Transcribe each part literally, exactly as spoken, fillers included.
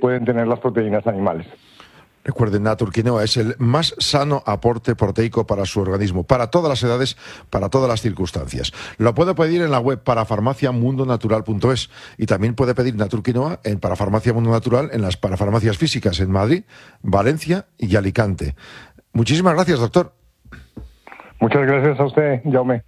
pueden tener las proteínas animales. Recuerden, Naturquinoa es el más sano aporte proteico para su organismo, para todas las edades, para todas las circunstancias. Lo puede pedir en la web parafarmacia mundo natural punto es y también puede pedir Naturquinoa en Parafarmacia Mundo Natural, en las parafarmacias físicas en Madrid, Valencia y Alicante. Muchísimas gracias, doctor. Muchas gracias a usted, Jaume.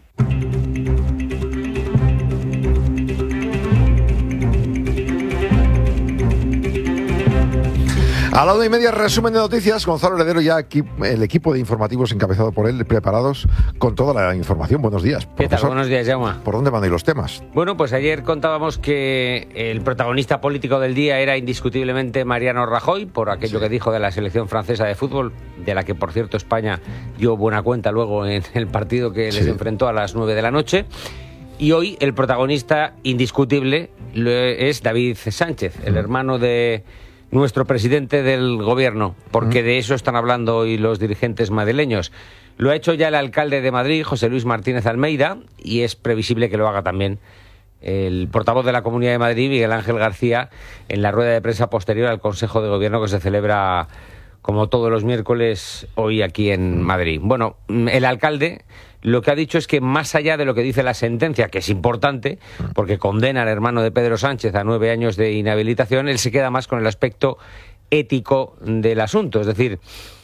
A la una y media, resumen de noticias. Gonzalo Heredero, ya aquí, el equipo de informativos encabezado por él, preparados con toda la información. Buenos días, ¿Qué tal? Buenos días, Jaume. ¿Por dónde van a ir los temas? Bueno, pues ayer contábamos que el protagonista político del día era indiscutiblemente Mariano Rajoy, por aquello sí. que dijo de la selección francesa de fútbol, de la que, por cierto, España dio buena cuenta luego en el partido que sí. les enfrentó a las nueve de la noche. Y hoy el protagonista indiscutible es David Sánchez, el mm. hermano de nuestro presidente del gobierno, porque de eso están hablando hoy los dirigentes madrileños. Lo ha hecho ya el alcalde de Madrid, José Luis Martínez Almeida, y es previsible que lo haga también el portavoz de la Comunidad de Madrid, Miguel Ángel García, en la rueda de prensa posterior al Consejo de Gobierno que se celebra, como todos los miércoles, hoy aquí en Madrid. Bueno, el alcalde lo que ha dicho es que más allá de lo que dice la sentencia, que es importante, porque condena al hermano de Pedro Sánchez a nueve años de inhabilitación, él se queda más con el aspecto ético del asunto. Es decir,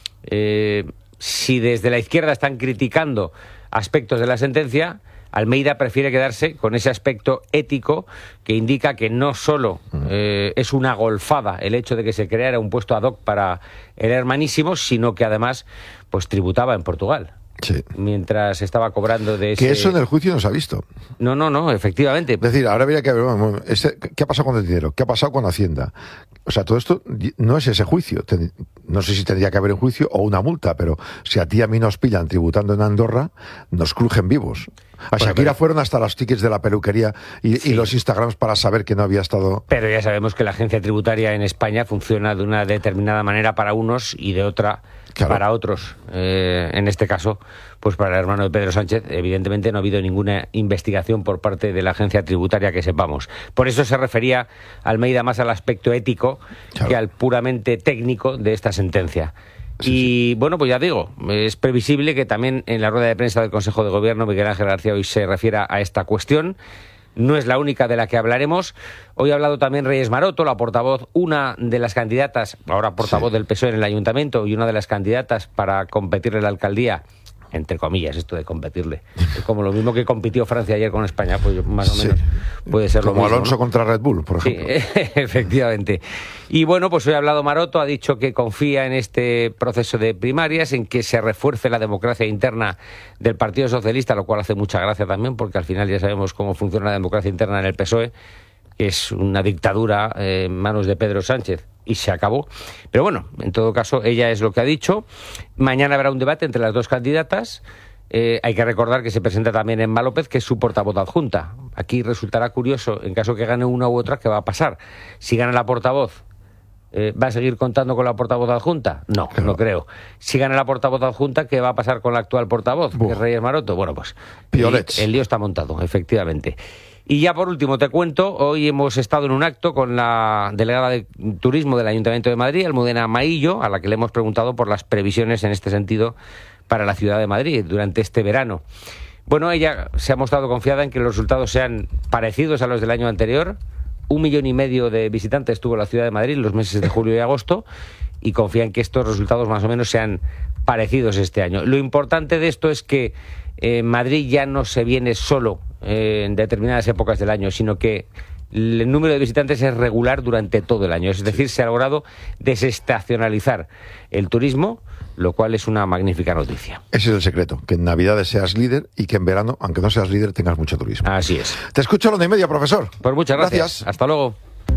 eh, si desde la izquierda están criticando aspectos de la sentencia, Almeida prefiere quedarse con ese aspecto ético que indica que no solo eh, es una golfada el hecho de que se creara un puesto ad hoc para el hermanísimo, sino que además pues tributaba en Portugal. Sí. Mientras estaba cobrando de ese... Que eso en el juicio no se ha visto. No, no, no, efectivamente. Es decir, ahora habría que ver, bueno, ese, ¿qué ha pasado con el dinero? ¿Qué ha pasado con Hacienda? O sea, todo esto no es ese juicio. No sé si tendría que haber un juicio o una multa, pero si a ti y a mí nos pillan tributando en Andorra, nos crujen vivos. A Shakira bueno, pero... fueron hasta los tickets de la peluquería y, sí. y los Instagrams para saber que no había estado... Pero ya sabemos que la agencia tributaria en España funciona de una determinada manera para unos y de otra claro. para otros. Eh, en este caso, pues para el hermano de Pedro Sánchez, evidentemente no ha habido ninguna investigación por parte de la agencia tributaria que sepamos. Por eso se refería Almeida más al aspecto ético claro. que al puramente técnico de esta sentencia. Sí, y sí. bueno, pues ya digo, es previsible que también en la rueda de prensa del Consejo de Gobierno Miguel Ángel García hoy se refiera a esta cuestión. No es la única de la que hablaremos. Hoy ha hablado también Reyes Maroto, la portavoz, una de las candidatas, ahora portavoz sí. del P S O E en el Ayuntamiento y una de las candidatas para competirle en la alcaldía, entre comillas, esto de competirle. Es como lo mismo que compitió Francia ayer con España, pues más o menos sí. puede ser como lo mismo. Como Alonso, ¿no? Contra Red Bull, por ejemplo. Sí, efectivamente. Y bueno, pues hoy ha hablado Maroto, ha dicho que confía en este proceso de primarias, en que se refuerce la democracia interna del Partido Socialista, lo cual hace mucha gracia también, porque al final ya sabemos cómo funciona la democracia interna en el P S O E, que es una dictadura eh, en manos de Pedro Sánchez. Y se acabó. Pero bueno, en todo caso, ella es lo que ha dicho. Mañana habrá un debate entre las dos candidatas. Eh, hay que recordar que se presenta también Emma López, que es su portavoz adjunta. Aquí resultará curioso, en caso que gane una u otra, ¿qué va a pasar? Si gana la portavoz, eh, ¿va a seguir contando con la portavoz adjunta? No, claro. no creo. Si gana la portavoz adjunta, ¿qué va a pasar con la actual portavoz, Buf. que es Reyes Maroto? Bueno, pues el, el lío está montado, efectivamente. Y ya por último te cuento, hoy hemos estado en un acto con la delegada de Turismo del Ayuntamiento de Madrid, Almudena Maillo, a la que le hemos preguntado por las previsiones en este sentido para la ciudad de Madrid durante este verano. Bueno, ella se ha mostrado confiada en que los resultados sean parecidos a los del año anterior. Un millón y medio de visitantes tuvo la ciudad de Madrid en los meses de julio y agosto y confía en que estos resultados más o menos sean parecidos este año. Lo importante de esto es que eh, Madrid ya no se viene solo eh, en determinadas épocas del año, sino que el número de visitantes es regular durante todo el año. Es decir, se ha logrado desestacionalizar el turismo, lo cual es una magnífica noticia. Ese es el secreto, que en Navidades seas líder y que en verano, aunque no seas líder, tengas mucho turismo. Así es. Te escucho a la una y media, profesor. Pues muchas gracias. gracias. Hasta luego.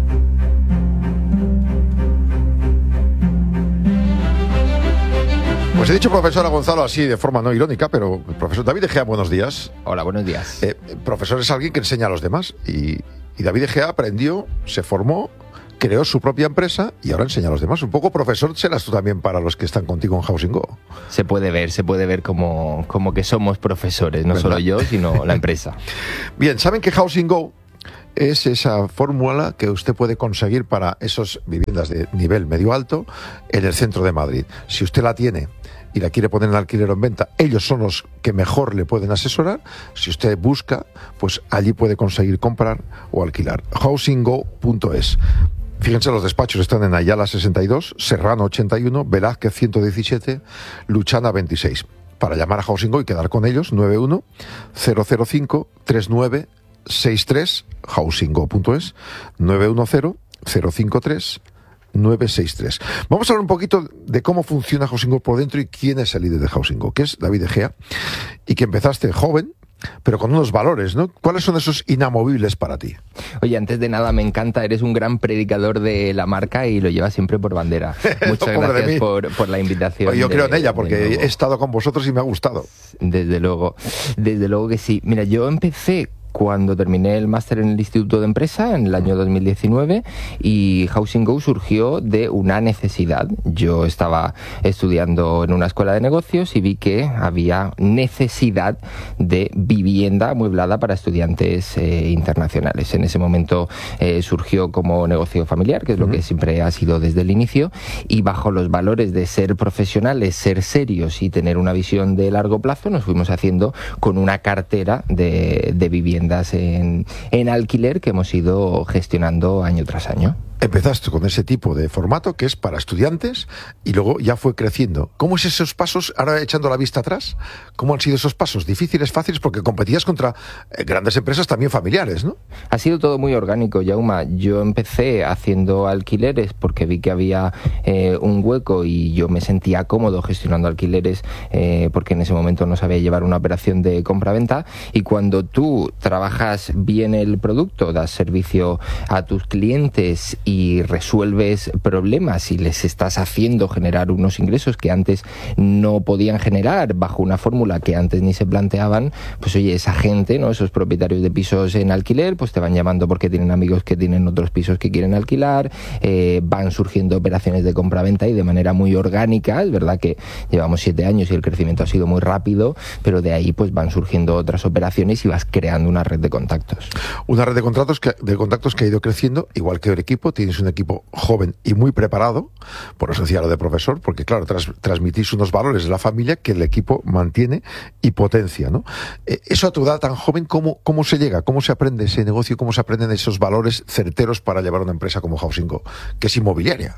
Pues he dicho profesor a Gonzalo así de forma no irónica, pero profesor David De Gea, buenos días. Hola, buenos días. Eh, profesor es alguien que enseña a los demás y, y David De Gea aprendió, se formó, creó su propia empresa y ahora enseña a los demás. Un poco profesor serás tú también para los que están contigo en Housing Go. Se puede ver, se puede ver como, como que somos profesores, no ¿verdad? Solo yo, sino la empresa. Bien, saben que Housing Go es esa fórmula que usted puede conseguir para esas viviendas de nivel medio-alto en el centro de Madrid. Si usted la tiene y la quiere poner en alquiler o en venta, ellos son los que mejor le pueden asesorar. Si usted busca, pues allí puede conseguir comprar o alquilar. housing go punto es. Fíjense, los despachos están en Ayala sesenta y dos, Serrano ochenta y uno, Velázquez ciento diecisiete, Luchana veintiséis. Para llamar a Housing Go y quedar con ellos, nueve uno cero cero cinco tres nueve seis tres, housing go punto es, nueve uno cero cero cinco tres nueve seis tres. Vamos a hablar un poquito de cómo funciona Housing Go por dentro y quién es el líder de Housing Go, que es David Egea, y que empezaste joven, pero con unos valores, ¿no? ¿Cuáles son esos inamovibles para ti? Oye, antes de nada, me encanta, eres un gran predicador de la marca y lo llevas siempre por bandera. Muchas gracias por, por la invitación. Oye, yo de, creo en ella, porque he estado con vosotros y me ha gustado. Desde luego, desde luego que sí. Mira, yo empecé cuando terminé el máster en el Instituto de Empresa en el año dos mil diecinueve, y Housing Go surgió de una necesidad. Yo estaba estudiando en una escuela de negocios y vi que había necesidad de vivienda amueblada para estudiantes eh, internacionales. En ese momento eh, surgió como negocio familiar, que es lo uh-huh. que siempre ha sido desde el inicio, y bajo los valores de ser profesionales, ser serios y tener una visión de largo plazo, nos fuimos haciendo con una cartera de, de vivienda En, en alquiler que hemos ido gestionando año tras año. Empezaste con ese tipo de formato que es para estudiantes y luego ya fue creciendo. ¿Cómo es esos pasos, ahora echando la vista atrás, cómo han sido esos pasos? ¿Difíciles, fáciles? Porque competías contra eh, grandes empresas también familiares, ¿no? Ha sido todo muy orgánico, Jauma. Yo empecé haciendo alquileres porque vi que había eh, un hueco y yo me sentía cómodo gestionando alquileres eh, porque en ese momento no sabía llevar una operación de compra-venta, y cuando tú trabajas bien el producto, das servicio a tus clientes y resuelves problemas y les estás haciendo generar unos ingresos que antes no podían generar bajo una fórmula que antes ni se planteaban, pues oye, esa gente, ¿no? Esos propietarios de pisos en alquiler, pues te van llamando porque tienen amigos que tienen otros pisos que quieren alquilar, eh, van surgiendo operaciones de compra-venta y de manera muy orgánica. Es verdad que llevamos siete años y el crecimiento ha sido muy rápido, pero de ahí pues van surgiendo otras operaciones y vas creando una red de contactos. Una red de contactos que, de contactos que ha ido creciendo, igual que el equipo. Tienes un equipo joven y muy preparado, por eso decía lo de profesor, porque claro, tras, transmitís unos valores de la familia que el equipo mantiene y potencia, ¿no? Eh, eso a tu edad tan joven, ¿cómo, ¿cómo se llega? ¿Cómo se aprende ese negocio? ¿Cómo se aprenden esos valores certeros para llevar una empresa como Housing Go, que es inmobiliaria?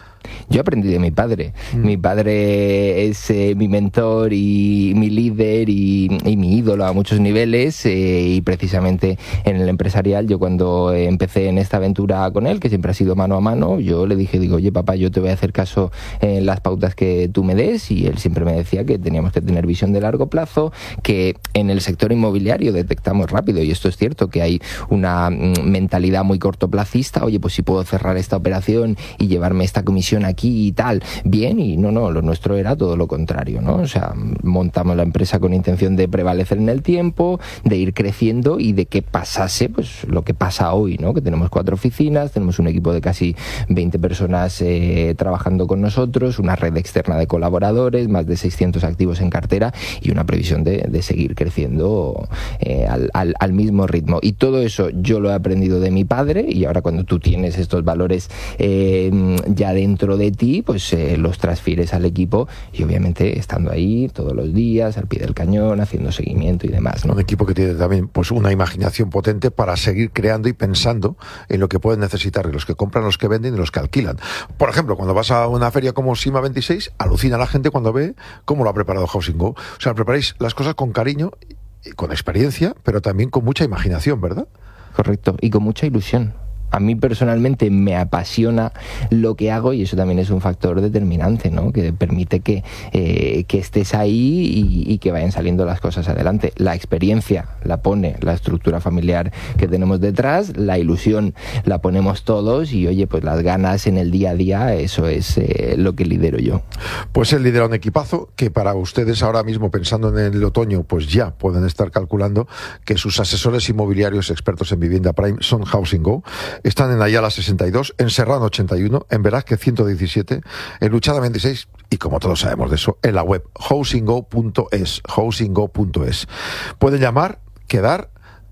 Yo aprendí de mi padre. Mm. Mi padre es eh, mi mentor y mi líder y, y mi ídolo a muchos niveles, eh, y precisamente en el empresarial, yo cuando empecé en esta aventura con él, que siempre ha sido mano a mano, yo le dije, digo, oye papá, yo te voy a hacer caso en las pautas que tú me des, y él siempre me decía que teníamos que tener visión de largo plazo, que en el sector inmobiliario detectamos rápido, y esto es cierto, que hay una mm, mentalidad muy cortoplacista. Oye, pues si puedo cerrar esta operación y llevarme esta comisión aquí y tal, bien, y no, no, lo nuestro era todo lo contrario, ¿no? O sea, montamos la empresa con intención de prevalecer en el tiempo, de ir creciendo y de que pasase, pues, lo que pasa hoy, ¿no? Que tenemos cuatro oficinas, tenemos un equipo de casi veinte personas eh, trabajando con nosotros, una red externa de colaboradores, más de seiscientos activos en cartera y una previsión de, de seguir creciendo eh, al, al, al mismo ritmo. Y todo eso yo lo he aprendido de mi padre, y ahora cuando tú tienes estos valores eh, ya dentro de ti, pues eh, los transfieres al equipo, y obviamente estando ahí todos los días al pie del cañón, haciendo seguimiento y demás, ¿no? Un equipo que tiene también pues una imaginación potente para seguir creando y pensando en lo que pueden necesitar los que compran, los que venden y los que alquilan. Por ejemplo, cuando vas a una feria como SIMA veintiséis, alucina la gente cuando ve cómo lo ha preparado Housing Go. O sea, preparáis las cosas con cariño y con experiencia, pero también con mucha imaginación, ¿verdad? Correcto, y con mucha ilusión. A mí personalmente me apasiona lo que hago, y eso también es un factor determinante, ¿no? Que permite que, eh, que estés ahí y, y que vayan saliendo las cosas adelante. La experiencia la pone la estructura familiar que tenemos detrás, la ilusión la ponemos todos, y oye, pues las ganas en el día a día, eso es eh, lo que lidero yo. Pues él lidera un equipazo que para ustedes ahora mismo, pensando en el otoño, pues ya pueden estar calculando que sus asesores inmobiliarios expertos en vivienda prime son Housing Go. Están en Ayala sesenta y dos, en Serrano ochenta y uno, en Velázquez ciento diecisiete, en Luchana veintiséis, y como todos sabemos de eso, en la web housing go punto es, housing go punto es. Pueden llamar, quedar,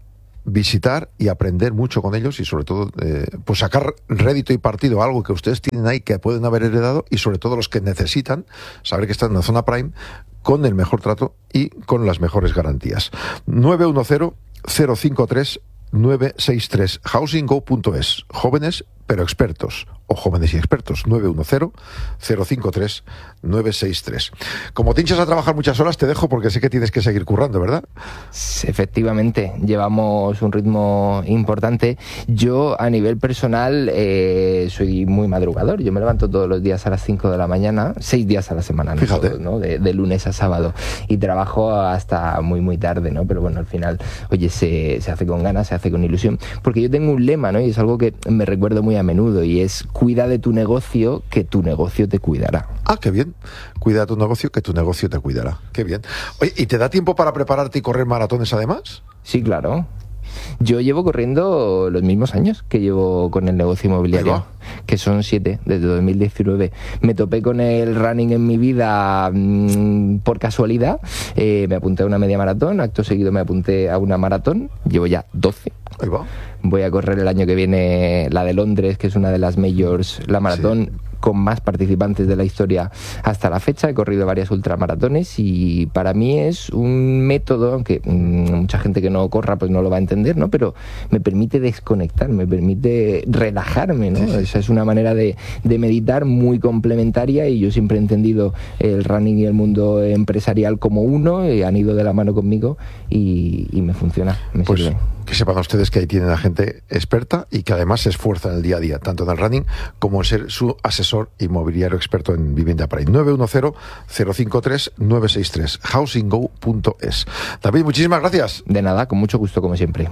visitar y aprender mucho con ellos y sobre todo eh, pues sacar rédito y partido a algo que ustedes tienen ahí que pueden haber heredado y sobre todo los que necesitan saber que están en la zona prime con el mejor trato y con las mejores garantías. nueve uno cero, cero cinco tres, nueve seis tres, housing go punto es. Jóvenes pero expertos, o jóvenes y expertos, nueve uno cero, cero cinco tres, nueve seis tres. Como te hinchas a trabajar muchas horas, te dejo porque sé que tienes que seguir currando, ¿verdad? Efectivamente, llevamos un ritmo importante. Yo, a nivel personal, eh, soy muy madrugador. Yo me levanto todos los días a las cinco de la mañana, seis días a la semana, ¿no? Fíjate. Todo, ¿no? De, de lunes a sábado. Y trabajo hasta muy, muy tarde, ¿no? Pero bueno, al final, oye, se, se hace con ganas, se hace con ilusión. Porque yo tengo un lema, ¿no? Y es algo que me recuerdo muy a menudo, y es: cuida de tu negocio, que tu negocio te cuidará. Ah, qué bien. Cuida de tu negocio, que tu negocio te cuidará. Qué bien. Oye, ¿y te da tiempo para prepararte y correr maratones además? Sí, claro. Yo llevo corriendo los mismos años que llevo con el negocio inmobiliario, que son siete, desde dos mil diecinueve. Me topé con el running en mi vida mmm, por casualidad. Eh, me apunté a una media maratón, acto seguido me apunté a una maratón. Llevo ya doce. Ahí va. Voy a correr el año que viene la de Londres, que es una de las majors, la maratón sí. con más participantes de la historia hasta la fecha. He corrido varias ultramaratones y para mí es un método, aunque mmm, mucha gente que no corra pues no lo va a entender, ¿no? Pero me permite desconectar, me permite relajarme, ¿no? Sí, sí. Esa es una manera de, de meditar muy complementaria, y yo siempre he entendido el running y el mundo empresarial como uno, y han ido de la mano conmigo y, y me funciona, me pues, sirve. Que sepan ustedes que ahí tienen a gente experta y que además se esfuerza en el día a día, tanto en el running como en ser su asesor inmobiliario experto en vivienda prime. nueve uno cero, cero cinco tres, nueve seis tres, housing go punto es. David, muchísimas gracias. De nada, con mucho gusto como siempre.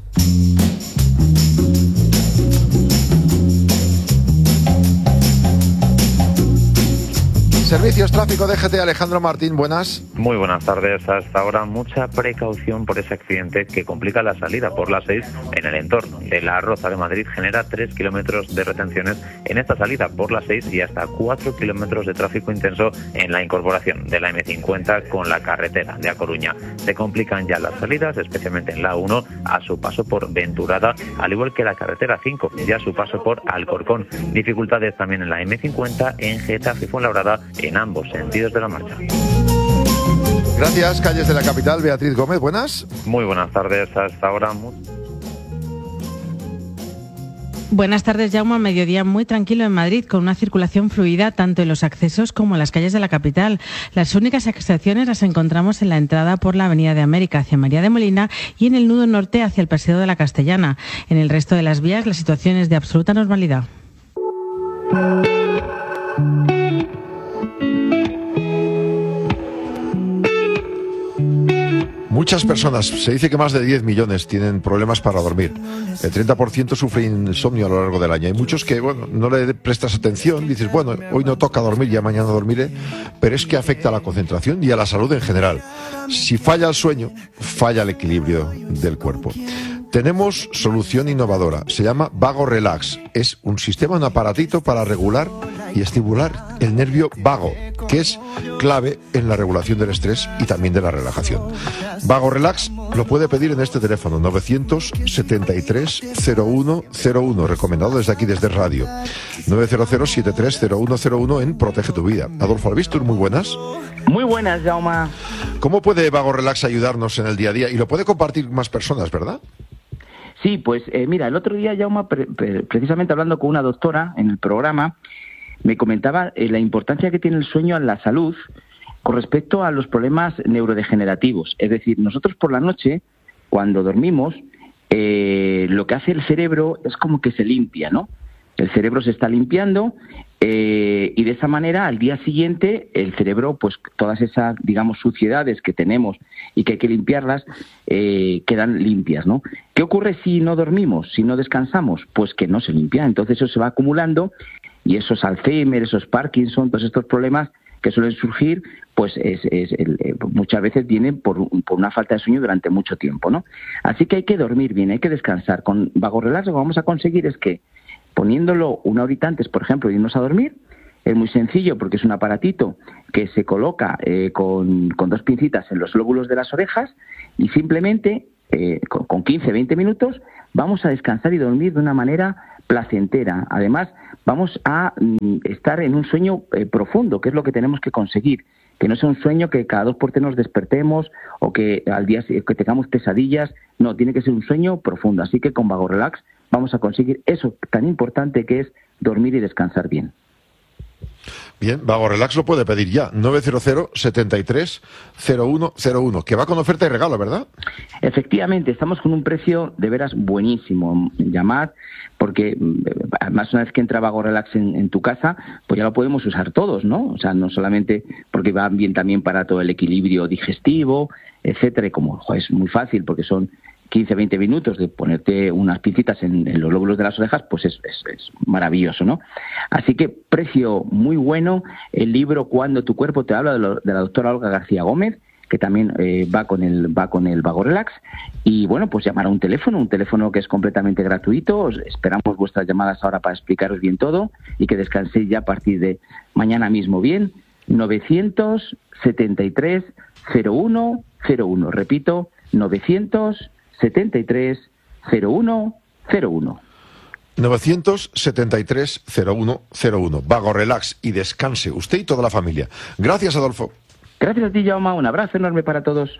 Servicios Tráfico D G T, Alejandro Martín, buenas. Muy buenas tardes. Hasta ahora mucha precaución por ese accidente que complica la salida por la seis en el entorno de la Roza de Madrid. Genera tres kilómetros de retenciones en esta salida por la seis y hasta cuatro kilómetros de tráfico intenso en la incorporación de la eme cincuenta con la carretera de A Coruña. Se complican ya las salidas, especialmente en la uno a su paso por Venturada, al igual que la carretera cinco ya a su paso por Alcorcón. Dificultades también en la eme cincuenta en Getafe y Fuenlabrada, en ambos sentidos de la marcha. Gracias. Calles de la capital, Beatriz Gómez, buenas. Muy buenas tardes. Hasta ahora muy... Buenas tardes, Jaume. A mediodía muy tranquilo en Madrid, con una circulación fluida tanto en los accesos como en las calles de la capital. Las únicas excepciones las encontramos en la entrada por la Avenida de América hacia María de Molina y en el nudo norte hacia el Paseo de la Castellana. En el resto de las vías la situación es de absoluta normalidad. Muchas personas, se dice que más de diez millones tienen problemas para dormir. El treinta por ciento sufre insomnio a lo largo del año. Hay muchos que, bueno, no le prestas atención, dices, bueno, hoy no toca dormir, ya mañana dormiré, pero es que afecta a la concentración y a la salud en general. Si falla el sueño, falla el equilibrio del cuerpo. Tenemos solución innovadora, se llama Vago Relax. Es un sistema, un aparatito para regular y estimular el nervio vago, que es clave en la regulación del estrés y también de la relajación. Vago Relax lo puede pedir en este teléfono, novecientos setenta y tres, cero uno cero uno, recomendado desde aquí, desde radio, nueve cero cero, setenta y tres, cero uno cero uno en Protege tu Vida. Adolfo Albistur, muy buenas. Muy buenas, Jaume. ¿Cómo puede Vago Relax ayudarnos en el día a día? Y lo puede compartir más personas, ¿verdad? Sí, pues eh, mira, el otro día, Jaume, pre- pre- precisamente hablando con una doctora en el programa, me comentaba eh, la importancia que tiene el sueño en la salud con respecto a los problemas neurodegenerativos. Es decir, nosotros por la noche, cuando dormimos, eh, lo que hace el cerebro es como que se limpia, ¿no? El cerebro se está limpiando eh, y de esa manera al día siguiente el cerebro, pues todas esas, digamos, suciedades que tenemos y que hay que limpiarlas, eh, quedan limpias, ¿no? ¿Qué ocurre si no dormimos, si no descansamos? Pues que no se limpia, entonces eso se va acumulando y esos Alzheimer, esos Parkinson, todos estos problemas que suelen surgir, pues es, es, el, eh, muchas veces vienen por, por una falta de sueño durante mucho tiempo, ¿no? Así que hay que dormir bien, hay que descansar. Con Vago Relax lo que vamos a conseguir es que, poniéndolo una horita antes, por ejemplo, de irnos a dormir, es muy sencillo porque es un aparatito que se coloca eh, con, con dos pincitas en los lóbulos de las orejas y simplemente eh, con, con quince, veinte minutos, vamos a descansar y dormir de una manera placentera. Además, vamos a mm, estar en un sueño eh, profundo, que es lo que tenemos que conseguir. Que no sea un sueño que cada dos por tres nos despertemos o que al día que tengamos pesadillas. No, tiene que ser un sueño profundo. Así que con Vago Relax vamos a conseguir eso tan importante que es dormir y descansar bien. Bien, Vago Relax lo puede pedir ya, nueve cero cero, setenta y tres, cero uno cero uno, que va con oferta y regalo, ¿verdad? Efectivamente, estamos con un precio de veras buenísimo. Llamad, porque además una vez que entra Vago Relax en, en tu casa, pues ya lo podemos usar todos, ¿no? O sea, no solamente porque va bien también para todo el equilibrio digestivo, etcétera, y como joder, es muy fácil porque son quince, veinte minutos de ponerte unas pincitas en, en los lóbulos de las orejas, pues es, es, es maravilloso, ¿no? Así que precio muy bueno. El libro Cuando tu cuerpo te habla, de, lo, de la doctora Olga García Gómez, que también eh, va con el va con el Vago Relax. Y bueno, pues llamar a un teléfono, un teléfono que es completamente gratuito. Os esperamos vuestras llamadas ahora para explicaros bien todo y que descanséis ya a partir de mañana mismo bien. novecientos setenta y tres, cero uno cero uno. Repito, novecientos setenta y tres, cero uno cero uno. novecientos setenta y tres, cero uno cero uno. Vago Relax y descanse usted y toda la familia. Gracias, Adolfo. Gracias a ti, Jaume. Un abrazo enorme para todos.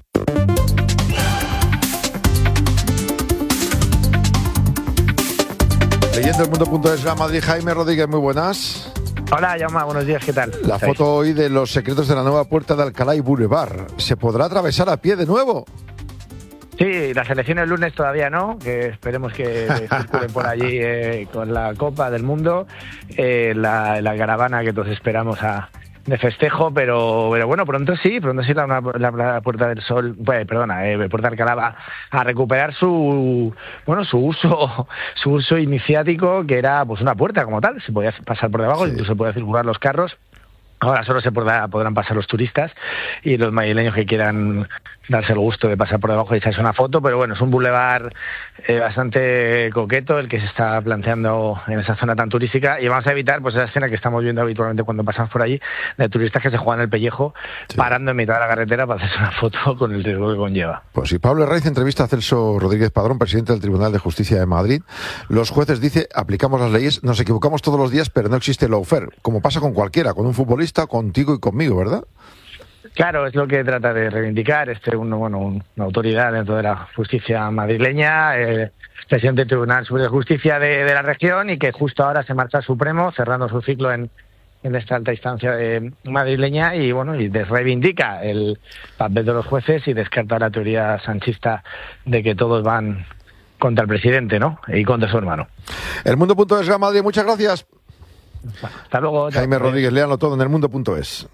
Leyendo el mundo punto es, Real Madrid, Jaime Rodríguez, muy buenas. Hola, Jaume, buenos días, ¿qué tal? La foto hoy de los secretos de la nueva puerta de Alcalá y Boulevard. ¿Se podrá atravesar a pie de nuevo? Sí, las elecciones el lunes todavía no, que esperemos que circulen por allí eh, con la Copa del Mundo, eh, la, la caravana que todos esperamos a, de festejo, pero pero bueno, pronto sí, pronto sí la, la, la Puerta del Sol, pues, perdona, eh, Puerta de Alcalá va a recuperar su bueno su uso su uso iniciático, que era pues una puerta como tal, se podía pasar por debajo, sí. Incluso podía circular los carros. Ahora solo se podrá, podrán pasar los turistas y los madrileños que quieran darse el gusto de pasar por debajo y echarse una foto, pero bueno, es un bulevar eh, bastante coqueto el que se está planteando en esa zona tan turística, y vamos a evitar pues esa escena que estamos viendo habitualmente cuando pasamos por allí, de turistas que se juegan el pellejo, sí, parando en mitad de la carretera para hacerse una foto con el riesgo que conlleva. Pues si Pablo Herraiz entrevista a Celso Rodríguez Padrón, presidente del Tribunal de Justicia de Madrid. Los jueces, dice, aplicamos las leyes, nos equivocamos todos los días, pero no existe lawfare, como pasa con cualquiera, con un futbolista, contigo y conmigo, ¿verdad? Claro, es lo que trata de reivindicar este uno, bueno, una autoridad dentro de la justicia madrileña, eh, presidente del Tribunal Superior de Justicia de, de la región, y que justo ahora se marcha al Supremo, cerrando su ciclo en, en esta alta instancia eh, madrileña, y bueno, y de, reivindica el papel de los jueces y descarta la teoría sanchista de que todos van contra el presidente, ¿no? Y contra su hermano. El Mundo punto es, Real Madrid, muchas gracias. Hasta luego. Jaime Rodríguez, léanlo todo en el Mundo punto es.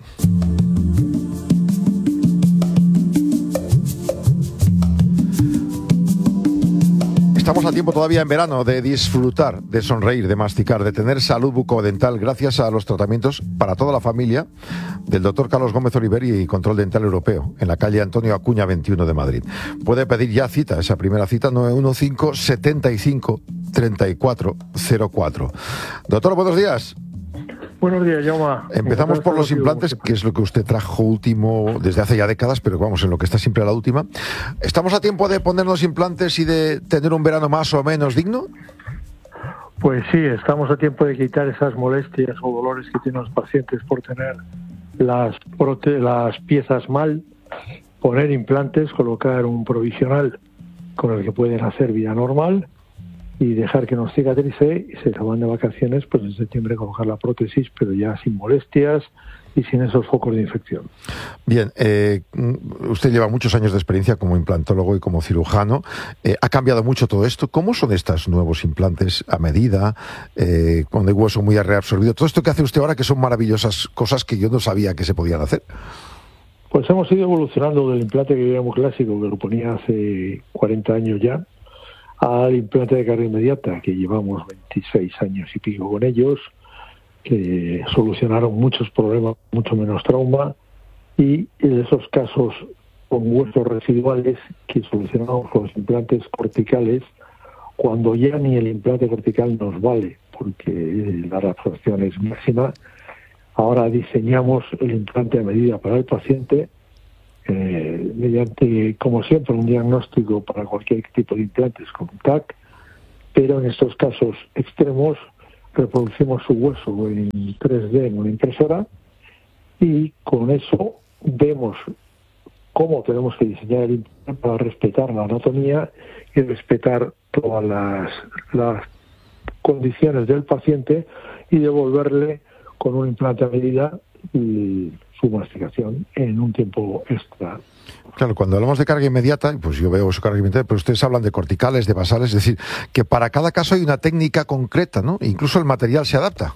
Estamos a tiempo todavía en verano de disfrutar, de sonreír, de masticar, de tener salud bucodental gracias a los tratamientos para toda la familia del doctor Carlos Gómez Oliveri y Control Dental Europeo, en la calle Antonio Acuña veintiuno de Madrid. Puede pedir ya cita, esa primera cita, nueve uno cinco, setenta y cinco, treinta y cuatro cero cuatro. Doctor, buenos días. Buenos días, Jaume. Empezamos por los implantes, que es lo que usted trajo último desde hace ya décadas, pero vamos, en lo que está siempre a la última. ¿Estamos a tiempo de ponernos implantes y de tener un verano más o menos digno? Pues sí, estamos a tiempo de quitar esas molestias o dolores que tienen los pacientes por tener las, prote- las piezas mal, poner implantes, colocar un provisional con el que pueden hacer vida normal y dejar que nos cicatrice, y se van de vacaciones, pues en septiembre colocar la prótesis, pero ya sin molestias y sin esos focos de infección. Bien, eh, usted lleva muchos años de experiencia como implantólogo y como cirujano. Eh, ¿Ha cambiado mucho todo esto? ¿Cómo son estos nuevos implantes a medida, eh, con el hueso muy reabsorbido? Todo esto que hace usted ahora, que son maravillosas cosas que yo no sabía que se podían hacer. Pues hemos ido evolucionando del implante que era muy clásico, que lo ponía hace cuarenta años ya, al implante de carga inmediata, que llevamos veintiséis años y pico con ellos, que solucionaron muchos problemas, mucho menos trauma, y en esos casos con huesos residuales que solucionamos con los implantes corticales, cuando ya ni el implante cortical nos vale, porque la reabsorción es máxima. Ahora diseñamos el implante a medida para el paciente, eh, mediante, como siempre, un diagnóstico para cualquier tipo de implantes con un T A C, pero en estos casos extremos reproducimos su hueso en tres D en una impresora y con eso vemos cómo tenemos que diseñar el implante para respetar la anatomía y respetar todas las, las condiciones del paciente y devolverle con un implante a medida y su masticación en un tiempo extra. Claro, cuando hablamos de carga inmediata, pues yo veo su carga inmediata, pero ustedes hablan de corticales, de basales, es decir, que para cada caso hay una técnica concreta, ¿no? Incluso el material se adapta.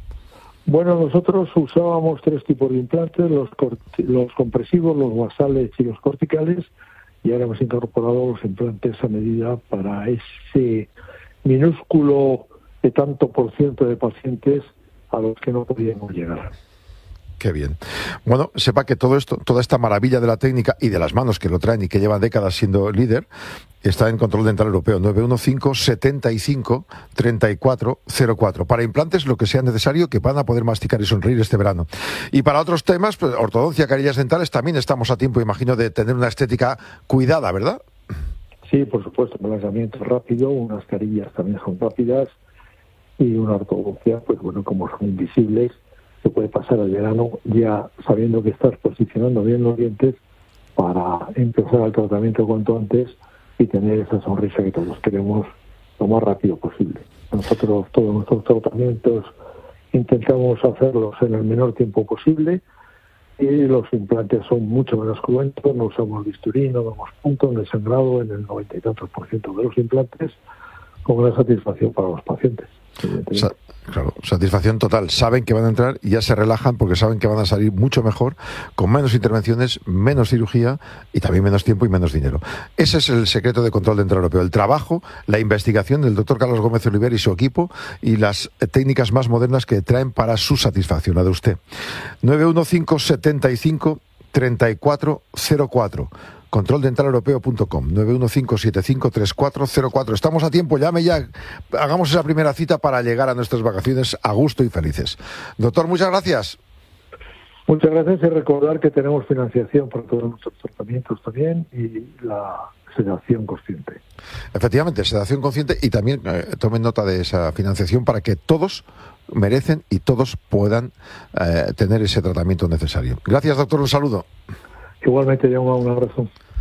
Bueno, nosotros usábamos tres tipos de implantes, los, los compresivos, los basales y los corticales, y ahora hemos incorporado los implantes a medida para ese minúsculo de tanto por ciento de pacientes a los que no podíamos llegar. Qué bien. Bueno, sepa que todo esto, toda esta maravilla de la técnica y de las manos que lo traen y que llevan décadas siendo líder, está en Control Dental Europeo, nueve uno cinco, setenta y cinco, treinta y cuatro cero cuatro. Para implantes, lo que sea necesario, que van a poder masticar y sonreír este verano. Y para otros temas, pues, ortodoncia, carillas dentales, también estamos a tiempo, imagino, de tener una estética cuidada, ¿verdad? Sí, por supuesto, un lanzamiento rápido, unas carillas también son rápidas, y una ortodoncia, pues bueno, como son invisibles, se puede pasar el verano ya sabiendo que estás posicionando bien los dientes para empezar el tratamiento cuanto antes y tener esa sonrisa que todos queremos lo más rápido posible. Nosotros todos nuestros tratamientos intentamos hacerlos en el menor tiempo posible y los implantes son mucho menos cruentos, no usamos bisturí, no damos puntos de sangrado en el noventa y tantos por ciento de los implantes, con una satisfacción para los pacientes. Sa- claro, satisfacción total. Saben que van a entrar y ya se relajan porque saben que van a salir mucho mejor, con menos intervenciones, menos cirugía y también menos tiempo y menos dinero. Ese es el secreto de Control Dental Europeo. El trabajo, la investigación del doctor Carlos Gómez Oliver y su equipo y las técnicas más modernas que traen para su satisfacción, la de usted. nueve uno cinco, setenta y cinco, treinta y cuatro cero cuatro. control dental europeo punto com, nueve uno cinco, setenta y cinco, treinta y cuatro cero cuatro. Estamos a tiempo, llame ya, hagamos esa primera cita para llegar a nuestras vacaciones a gusto y felices. Doctor, muchas gracias. Muchas gracias y recordar que tenemos financiación para todos nuestros tratamientos también y la sedación consciente. Efectivamente, sedación consciente y también eh, tomen nota de esa financiación para que todos merecen y todos puedan eh, tener ese tratamiento necesario. Gracias, doctor, un saludo. Igualmente, Jaume, un abrazo.